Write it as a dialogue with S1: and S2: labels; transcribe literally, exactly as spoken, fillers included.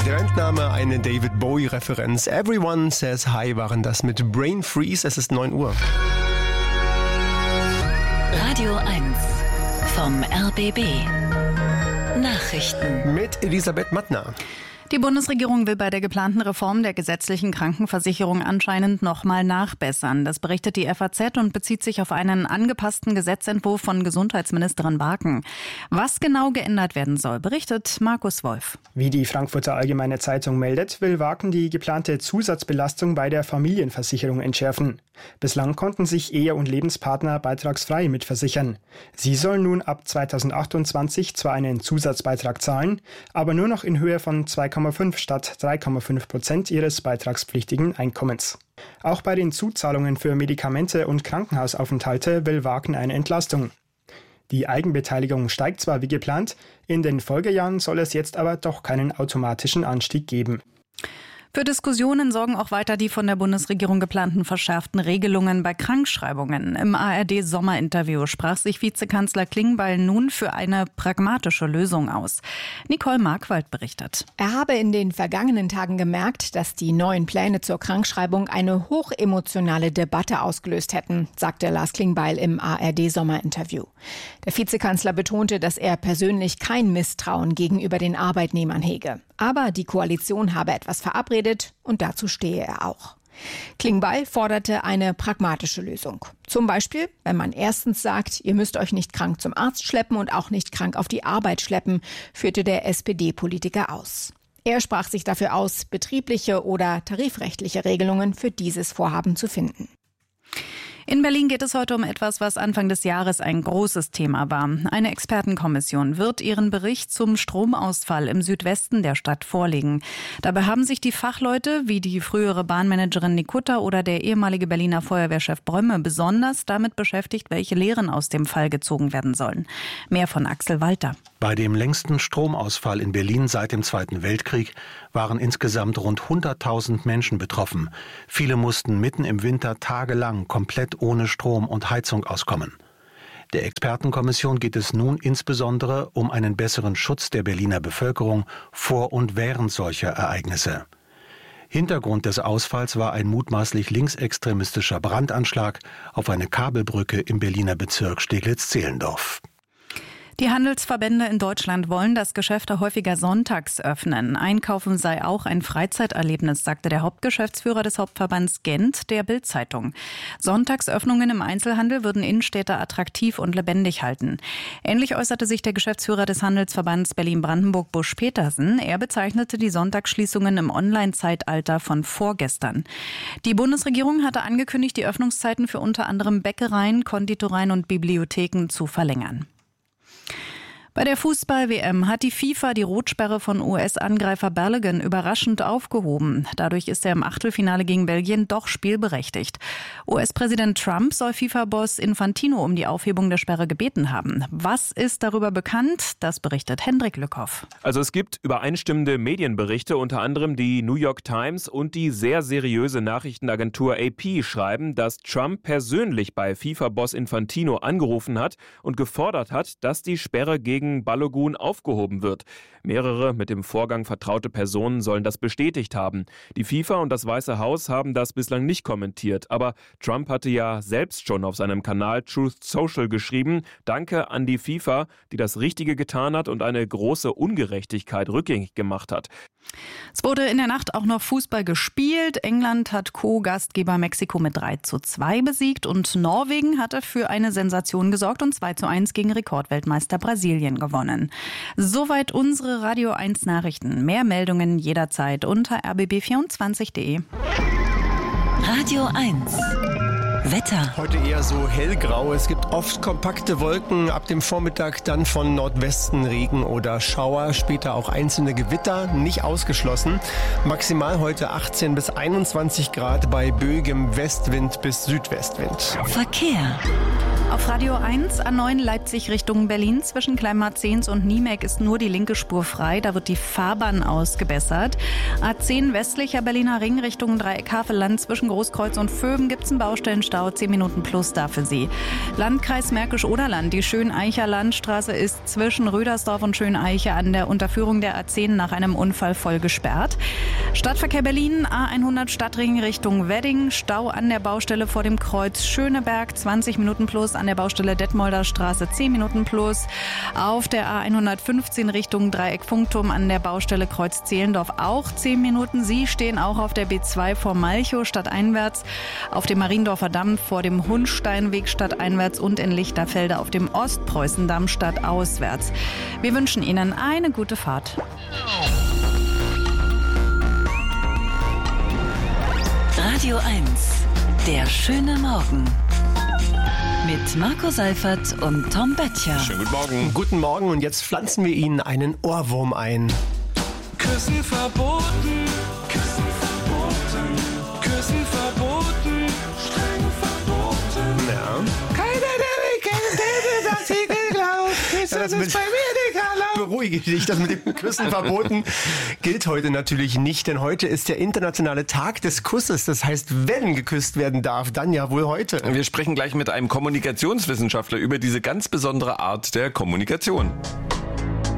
S1: Trendname, eine David Bowie-Referenz. Everyone Says Hi waren das mit Brain Freeze. Es ist neun Uhr.
S2: Radio eins vom R B B. Nachrichten
S1: mit Elisabeth Mattner.
S3: Die Bundesregierung will bei der geplanten Reform der gesetzlichen Krankenversicherung anscheinend noch mal nachbessern. Das berichtet die F A Z und bezieht sich auf einen angepassten Gesetzentwurf von Gesundheitsministerin Barken. Was genau geändert werden soll, berichtet Markus Wolf.
S4: Wie die Frankfurter Allgemeine Zeitung meldet, will Barken die geplante Zusatzbelastung bei der Familienversicherung entschärfen. Bislang konnten sich Ehe- und Lebenspartner beitragsfrei mitversichern. Sie sollen nun ab zweitausendachtundzwanzig zwar einen Zusatzbeitrag zahlen, aber nur noch in Höhe von zwei Komma fünf statt drei Komma fünf Prozent ihres beitragspflichtigen Einkommens. Auch bei den Zuzahlungen für Medikamente und Krankenhausaufenthalte will Barken eine Entlastung. Die Eigenbeteiligung steigt zwar wie geplant, in den Folgejahren soll es jetzt aber doch keinen automatischen Anstieg geben.
S3: Für Diskussionen sorgen auch weiter die von der Bundesregierung geplanten verschärften Regelungen bei Krankschreibungen. Im A R D-Sommerinterview sprach sich Vizekanzler Klingbeil nun für eine pragmatische Lösung aus. Nicole Markwald berichtet.
S5: Er habe in den vergangenen Tagen gemerkt, dass die neuen Pläne zur Krankschreibung eine hochemotionale Debatte ausgelöst hätten, sagte Lars Klingbeil im A R D-Sommerinterview. Der Vizekanzler betonte, dass er persönlich kein Misstrauen gegenüber den Arbeitnehmern hege. Aber die Koalition habe etwas verabredet und dazu stehe er auch. Klingbeil forderte eine pragmatische Lösung. Zum Beispiel, wenn man erstens sagt, ihr müsst euch nicht krank zum Arzt schleppen und auch nicht krank auf die Arbeit schleppen, führte der S P D-Politiker aus. Er sprach sich dafür aus, betriebliche oder tarifrechtliche Regelungen für dieses Vorhaben zu finden.
S3: In Berlin geht es heute um etwas, was Anfang des Jahres ein großes Thema war. Eine Expertenkommission wird ihren Bericht zum Stromausfall im Südwesten der Stadt vorlegen. Dabei haben sich die Fachleute, wie die frühere Bahnmanagerin Nikutta oder der ehemalige Berliner Feuerwehrchef Brömme, besonders damit beschäftigt, welche Lehren aus dem Fall gezogen werden sollen. Mehr von Axel Walter.
S6: Bei dem längsten Stromausfall in Berlin seit dem Zweiten Weltkrieg waren insgesamt rund hunderttausend Menschen betroffen. Viele mussten mitten im Winter tagelang komplett ohne Strom und Heizung auskommen. Der Expertenkommission geht es nun insbesondere um einen besseren Schutz der Berliner Bevölkerung vor und während solcher Ereignisse. Hintergrund des Ausfalls war ein mutmaßlich linksextremistischer Brandanschlag auf eine Kabelbrücke im Berliner Bezirk Steglitz-Zehlendorf.
S3: Die Handelsverbände in Deutschland wollen, dass Geschäfte häufiger sonntags öffnen. Einkaufen sei auch ein Freizeiterlebnis, sagte der Hauptgeschäftsführer des Hauptverbands Gent der Bild-Zeitung. Sonntagsöffnungen im Einzelhandel würden Innenstädte attraktiv und lebendig halten. Ähnlich äußerte sich der Geschäftsführer des Handelsverbands Berlin-Brandenburg, Busch Petersen. Er bezeichnete die Sonntagsschließungen im Online-Zeitalter von vorgestern. Die Bundesregierung hatte angekündigt, die Öffnungszeiten für unter anderem Bäckereien, Konditoreien und Bibliotheken zu verlängern. Bei der Fußball-W M hat die FIFA die Rotsperre von U S-Angreifer Balogun überraschend aufgehoben. Dadurch ist er im Achtelfinale gegen Belgien doch spielberechtigt. U S-Präsident Trump soll FIFA-Boss Infantino um die Aufhebung der Sperre gebeten haben. Was ist darüber bekannt? Das berichtet Hendrik Lückhoff.
S7: Also es gibt übereinstimmende Medienberichte, unter anderem die New York Times und die sehr seriöse Nachrichtenagentur A P schreiben, dass Trump persönlich bei FIFA-Boss Infantino angerufen hat und gefordert hat, dass die Sperre gegen Balogun aufgehoben wird. Mehrere mit dem Vorgang vertraute Personen sollen das bestätigt haben. Die FIFA und das Weiße Haus haben das bislang nicht kommentiert. Aber Trump hatte ja selbst schon auf seinem Kanal Truth Social geschrieben: Danke an die FIFA, die das Richtige getan hat und eine große Ungerechtigkeit rückgängig gemacht hat.
S3: Es wurde in der Nacht auch noch Fußball gespielt. England hat Co-Gastgeber Mexiko mit drei zu zwei besiegt und Norwegen hatte für eine Sensation gesorgt und zwei zu eins gegen Rekordweltmeister Brasilien gewonnen. Soweit unsere Radio eins Nachrichten. Mehr Meldungen jederzeit unter r b b vierundzwanzig punkt de.
S2: Radio eins Wetter.
S1: Heute eher so hellgrau. Es gibt oft kompakte Wolken. Ab dem Vormittag dann von Nordwesten Regen oder Schauer. Später auch einzelne Gewitter. Nicht ausgeschlossen. Maximal heute achtzehn bis einundzwanzig Grad bei böigem Westwind bis Südwestwind.
S2: Verkehr.
S3: Auf Radio eins A neun Leipzig Richtung Berlin zwischen Kleinmarzens und Niemek ist nur die linke Spur frei. Da wird die Fahrbahn ausgebessert. A zehn westlicher Berliner Ring Richtung Dreieck Havelland zwischen Großkreuz und Vöben gibt es einen Baustellenstau Stau, zehn Minuten plus da für Sie. Landkreis Märkisch-Oderland, die Schöneicher Landstraße ist zwischen Rüdersdorf und Schöneiche an der Unterführung der A zehn nach einem Unfall voll gesperrt. Stadtverkehr Berlin, A hundert Stadtring Richtung Wedding, Stau an der Baustelle vor dem Kreuz Schöneberg, zwanzig Minuten plus, an der Baustelle Detmolder Straße zehn Minuten plus, auf der A hundertfünfzehn Richtung Dreieck Funkturm an der Baustelle Kreuz Zehlendorf auch zehn Minuten. Sie stehen auch auf der B zwei vor Malchow stadteinwärts, auf dem Mariendorfer Damm vor dem Hundsteinweg stadteinwärts und in Lichterfelde auf dem Ostpreußendamm stadtauswärts. Wir wünschen Ihnen eine gute Fahrt.
S2: Radio eins, der schöne Morgen. Mit Marco Seifert und Tom Böttcher.
S1: Schönen guten Morgen. Guten Morgen und jetzt pflanzen wir Ihnen einen Ohrwurm ein.
S8: Küssen verboten, Küssen verboten, Küssen verboten, streng verboten.
S1: Ja.
S8: Keiner, der mich kennt, der das hier geglaubt. Küssen
S1: Ja, das
S8: ist
S1: mit-
S8: bei mir nicht erlaubt.
S1: Beruhige dich, das mit dem Küssen verboten gilt heute natürlich nicht, denn heute ist der internationale Tag des Kusses. Das heißt, wenn geküsst werden darf, dann ja wohl heute.
S9: Wir sprechen gleich mit einem Kommunikationswissenschaftler über diese ganz besondere Art der Kommunikation.